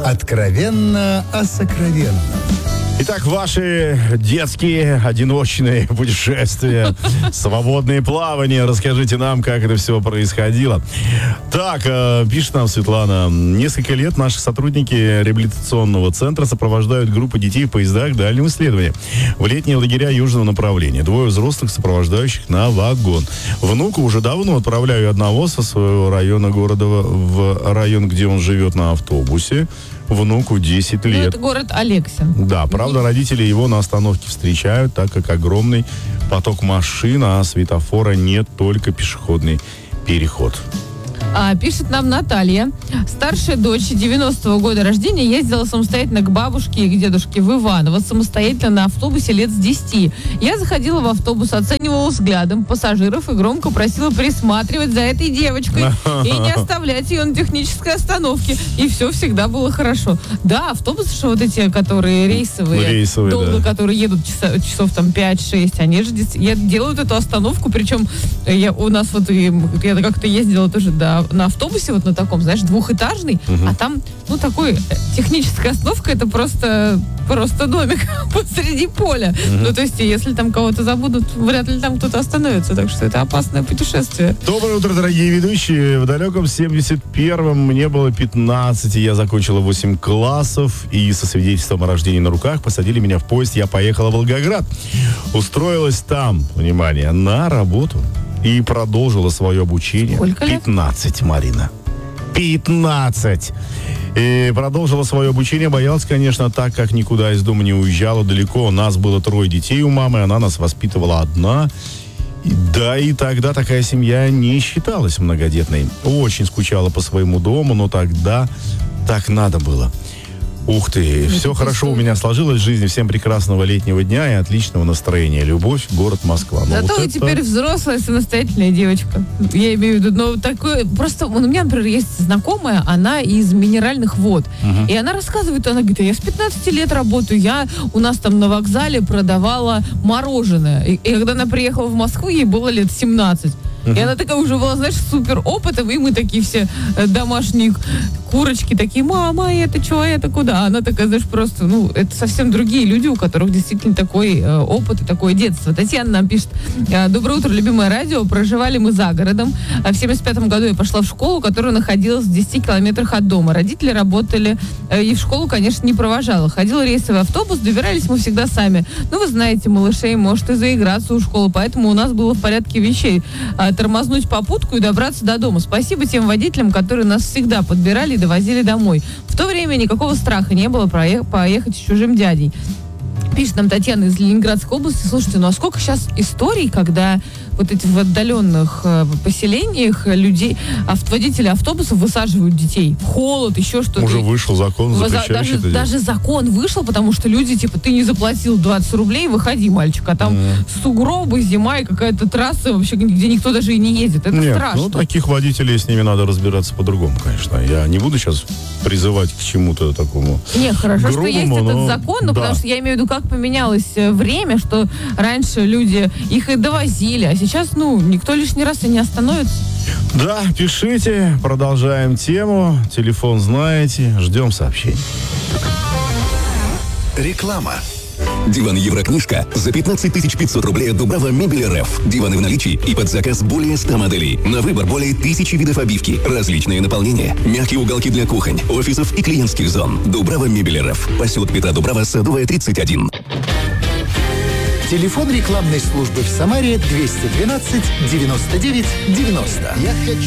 Откровенно о сокровенном. Итак, ваши детские одиночные путешествия, свободные плавания. Расскажите нам, как это все происходило. Так, пишет нам Светлана. Несколько лет наши сотрудники реабилитационного центра сопровождают группы детей в поездах дальнего исследования в летние лагеря южного направления. 2 взрослых, сопровождающих на вагон. Внука уже давно отправляю одного со своего района города в район, где он живет, на автобусе. Внуку 10 лет. Ну, это город Алексин. Да, правда, родители его на остановке встречают, так как огромный поток машин, а светофора нет, только пешеходный переход. Пишет нам Наталья. Старшая дочь 90-го года рождения ездила самостоятельно к бабушке и к дедушке в Иваново, самостоятельно на автобусе лет с 10. Я заходила в автобус, оценивала взглядом пассажиров и громко просила присматривать за этой девочкой и не оставлять ее на технической остановке. И все всегда было хорошо. Да, автобусы, что вот эти, которые рейсовые, долго, да, которые едут часов там 5-6, они же делают эту остановку, причем я как-то ездила тоже, да, на автобусе, вот на таком, знаешь, двухэтажный, а там, такой, техническая остановка, это просто домик посреди поля. Ну, то есть, если там кого-то забудут, вряд ли там кто-то остановится, так что это опасное путешествие. Доброе утро, дорогие ведущие. В далеком 71-м мне было 15, и я закончила 8 классов, и со свидетельством о рождении на руках посадили меня в поезд, я поехала в Волгоград. Устроилась там, внимание, на работу. И продолжила свое обучение. Сколько лет? 15, Марина. 15. И продолжила свое обучение. Боялась, конечно, так как никуда из дома не уезжала далеко. У нас было 3 детей у мамы, она нас воспитывала одна. И тогда такая семья не считалась многодетной. Очень скучала по своему дому, но тогда так надо было. Ух ты, все хорошо у меня сложилось в жизни. Всем прекрасного летнего дня и отличного настроения. Любовь, город Москва. Зато вы теперь взрослая, самостоятельная девочка. Я имею в виду, такое... Просто у меня, например, есть знакомая, она из Минеральных вод. И она рассказывает, она говорит, я с 15 лет работаю, я у нас там на вокзале продавала мороженое. И когда она приехала в Москву, ей было лет 17. И она такая уже была, знаешь, супер опытом, и мы такие все домашние курочки, такие, мама, это что, это куда? Она такая, знаешь, просто, это совсем другие люди, у которых действительно такой опыт и такое детство. Татьяна нам пишет: доброе утро, любимое радио, проживали мы за городом. В 75-м году я пошла в школу, которая находилась в 10 километрах от дома. Родители работали, и в школу, конечно, не провожала. Ходил рейсовый автобус, добирались мы всегда сами. Вы знаете, малышей может и заиграться у школы, поэтому у нас было в порядке вещей тормознуть попутку и добраться до дома. Спасибо тем водителям, которые нас всегда подбирали и довозили домой. В то время никакого страха не было поехать с чужим дядей. Пишет нам Татьяна из Ленинградской области. Слушайте, а сколько сейчас историй, когда вот эти в отдаленных поселениях водители автобусов высаживают детей в холод, еще что-то. Уже вышел закон, запрещающий это делать. Даже закон вышел, потому что люди, ты не заплатил 20 рублей, выходи, мальчик. А там сугробы, зима и какая-то трасса вообще, где никто даже и не ездит. Это страшно. Таких водителей, с ними надо разбираться по-другому, конечно. Я не буду сейчас призывать к чему-то такому хорошо, грубому, что есть этот закон, но потому что я имею в виду, как поменялось время, что раньше люди их и довозили, а сейчас, никто лишний раз и не остановится. Да, пишите, продолжаем тему. Телефон знаете, ждем сообщений. Реклама. Диван Еврокнижка за 15 500 рублей от Дубрава Мебель РФ. Диваны в наличии и под заказ более 100 моделей. На выбор более 1000 видов обивки. Различные наполнения. Мягкие уголки для кухонь, офисов и клиентских зон. Дубрава Мебель РФ. Поселок Петра Дубрава, Садовая, 31. Телефон рекламной службы в Самаре 212 99 90. Я хочу